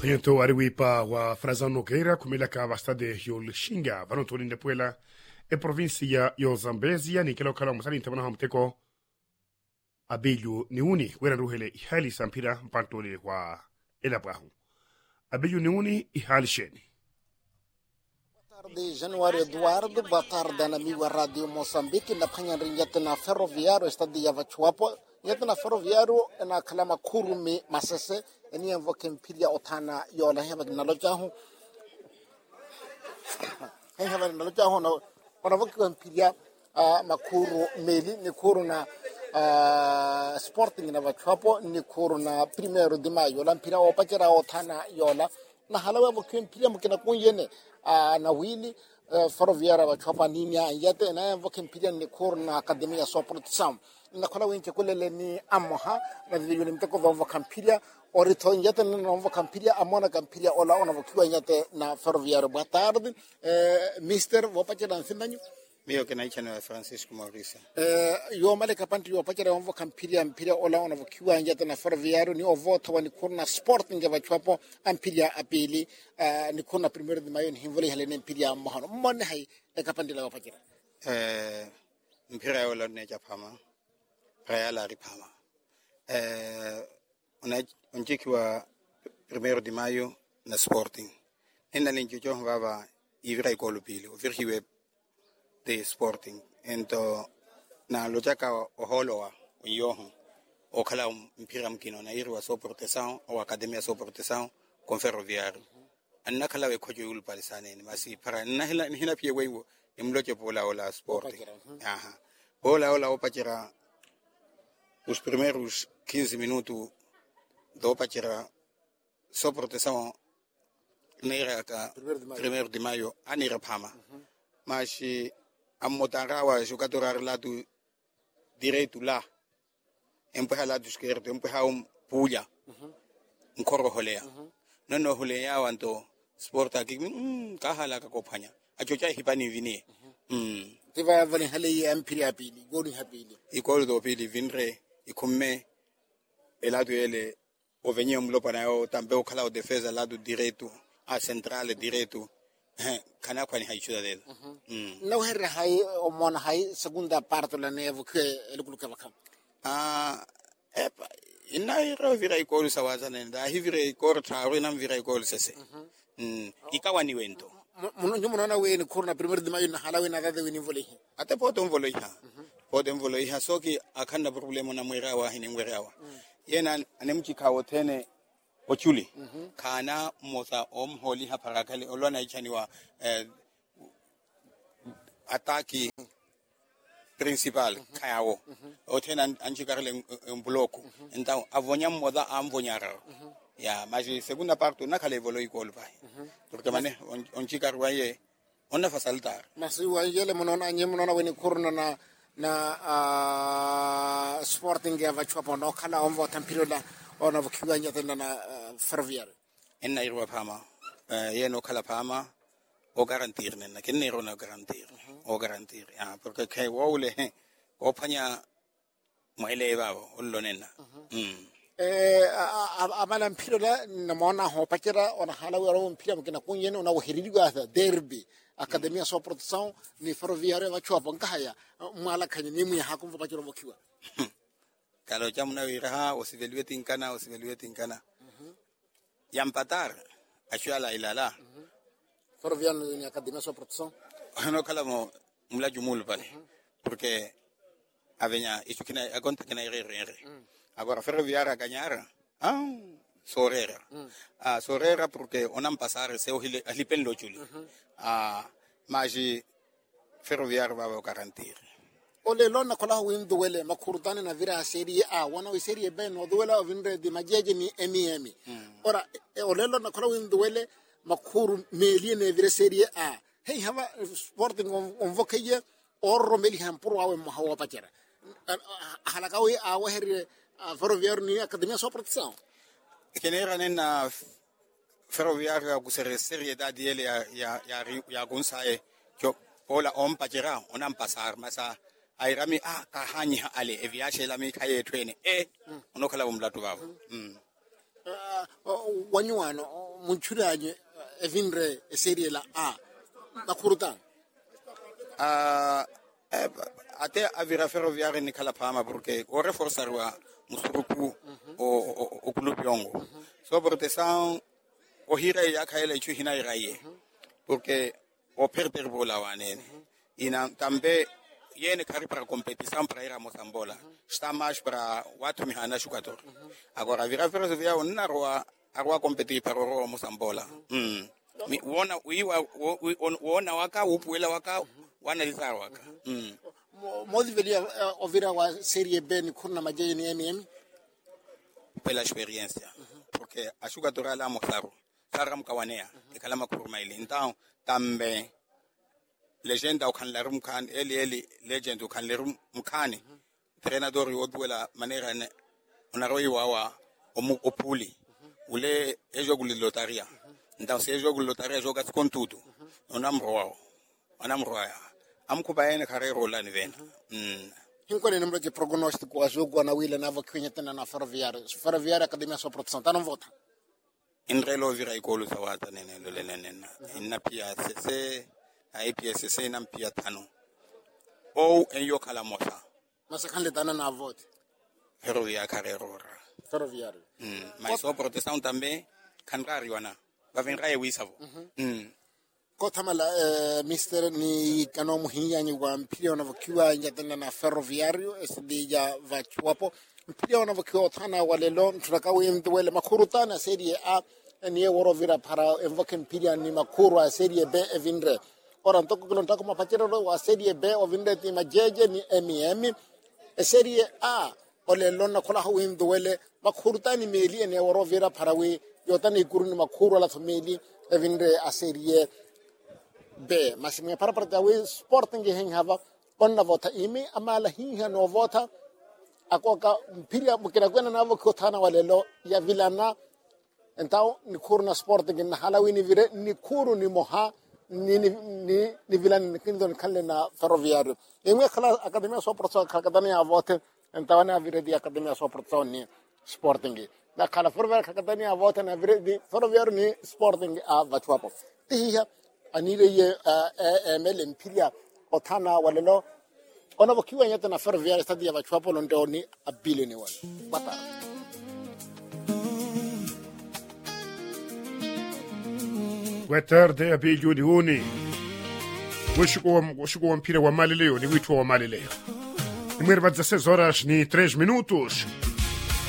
Yento ariwipa wa Frazão Nogueira kumilaka vastade yolshinga vanotoni nepuela e provincia yo Zambezia ni kelo kala musani tabana hamteko Abelio Niuni wera ruhele ihali sampira mpantole wa elabrahu Abelio Niuni ihali sheni. Boa tarde, Januário Eduardo. Boa tarde, amigo Rádio Moçambique. Na panha na ferroviário, estado de Yavachuapo. Na ferroviário, na kalama kurumi masese. Eni envoke mpilia otana yola hema ginalojahu. Hema ginalojahu na wanavoke mpilia makuru meli ni kuru na Sporting na Vachuapo ni kuru na Primeiro de Maio. La mpira opachera otana yola. Na halawa voke mpilia mkina kunyene na wili ferroviária Vachuapa ninia yete na envoke mpilia ni kuru na Academia Sua Proteção. Na kona wenche kulele ni amoha na vile mteko vamvo kampilia orito nyete na vamvo kampilia amona kampilia ola ona vokiwa nyete na ferroviário. Boa tarde, Mister, vopache na nsimbanyu? Mio que naicha na Francisco Mauricio. Yo male kapanti yo pache na vamvo kampilia ola ona vokiwa nyete na ferroviário ni ovoto wa ni kuna Sporting Vachuapo ampilia apili ni kuna Primeiro de Maio ni himvoli helene ampilia amoha. Mwone hai kapanti la vopache na? Mpira ola neja pama. Real Aripama. Unjikiwa Primeiro de Maio na Sporting. Nina ninjujo vava ivira ikolu pili. Uvirhiwe de Sporting. Ento na lojaka oholoa uyoho. Okala mpira mkino na irwa Sua Proteção o Academia Sua Proteção com ferroviário. Anna kala we kojo yul palisane ni masi para hina pie wewo imloje pola ola Sporting. Aha. Ola opachira. Os primeiros 15 minutos do Pachera Sua Proteção nera ka Primeiro de Maio anira pama. Mas a motarawa jogador lado direito lá empurra lado esquerdo empurra pulha corro rolea não rolea wanto sport aqui kahala ka kopanya achocha hipani vini Tiva vale hale ampiria pili goli hapili ikolo do pili vinre ikume elado ele o venía mlopa na yo tambe o kala o defesa lado direito a centrale direito kana kwani haichuda dedo no herre hai o mona hai segunda parte la nevo que ele coloca vakam epa ina iro vira ikolo sawaza nenda hivire ikoro trawe na vira ikolo sese ikawa ni wento munaona we ni kurna Primeiro de Maio na halawe na dada we ni vole ate poto mvolo iha poto mvolo iha soki akanda problemo na mwera wa hini mwera wa yena anemchi kawo tene ochuli kana mosa holi haparakali olona ichani wa ataki principal kayawo otena anchikarle mbloku então avonya moda amvonyara ya maji segunda parte na kale volo ikol pai porque mane onchikarwa ye onna fasaltar masi wa yele monona nyemona we ni kurna na Sporting ya Vachuapo no kala onvo tampirula ona vokiwa nyate na ferroviário enna irwa pama ye no kala pama o garantir nena kenne rona garantir o garantir ya porque kai wole o panya maile babo ullo nena amala mpirula na mona ho pakira ona hala wero mpira mkina kunyene ona wohiridiga derby Academia Sua Proteção ni ferroviário Vachuapo nkaya mala kanye ni mu hakumva pakira vokiwa kalo chamuna wiraha osivelwe tinkana yampatar ashwala ilala ferroviário ni Academia Sua Proteção no kala mo mlaju mul pale porque avenya isukina agonta kina rere agora ferroviária ganhar sorera porque onam passar seu hilipen lojuli mas ferroviário vai garantir ole lona kola windu wele makurutani na vira serie A wana we serie B no duela vinde di majeje ni emi ora ole lona kola windu wele makuru meli ne vira serie A hey hava Sporting on vokaye orro meli hampuru awe mahawa pachera halakawi awe herre ferroviário ni Academia Sua Proteção kenera nena ferroviário kusere serie da diele ya gunsae jo ola pachera onam pasar masa airami kahanya ale eviache la mi kaye twene onokala umlatu babo wanyuano munchuranye evinre serie la A makurutan ate avira Ferroviaria ni kala pama porque o reforçarwa musuruku o club yongo so proteção o hira ya kaela chu hina iraye porque o perder bola wane ina tambe yene kari para competição para ir a Moçambola está mais para watu mihana jogador agora vira Ferroviaria onna arwa competir para o Moçambola wona wona waka upuela waka wanalizar waka modi velia ovira wa serie B ni kuna majeje ni MM pela experiência porque a jogadora lá moçaro sarra mkawanea ikalama kurmaili então tambe legenda o kan lerum kan eli legend o kan lerum mkani treinador yoduela manera ne onaroi wawa opuli ule jogo de lotaria então se jogo de lotaria joga com tudo onamroa amkubaene carreiro lá ni vena Qual é o número de prognóstico a jogo na Willa na vaquinha na Ferroviária Academia sua produção tá não vota in relo vira ikolo sawata nene lolelenen inna PSC a PSC na pia tano ou en yo kala mosa mas kan le dana na vote Ferroviária carreiro Ferroviária mas a proteção também kanrari wana va venra e wisavo Kotamala Mr. ni kano muhinya ni wa mpira na vakiwa nyatana na Ferroviário esdija vachuapo mpira na vakiwa tana walelo tunakawe mtwele makurutana serie A ni worovira para evoke mpira ni makuru a serie B evinre ora ntoko kilonta kuma patira wa serie B ovinde ti majeje ni MM serie A olelo na kola hawe mtwele makurutani meli ni worovira para we yotani kuruni makuru la famili evinre a serie B masimia para we Sporting hen hava onna vota imi amala hinha no vota akoka mpira mukira kwena navo kotana walelo ya vilana então ni kurna Sporting na halawini vire ni kuru ni moha ni vilana ni kindon kalle na Ferroviário imi khala academia so proto kakadania vote então na vire di academia so proto ni Sporting na khala Ferroviário kakadania vote na vire di Ferroviário ni Sporting a vatwapo tiha anile ye mele mpira otana walelo ona bokiwa nyata na Ferroviária stadia vachuapo ndo ni abilini wala bata Boa tarde, Abelho de Uni. Mpira wa Mali leo, ni wito wa Mali leo. Ni mweri wa 16 horas ni 3 minutos.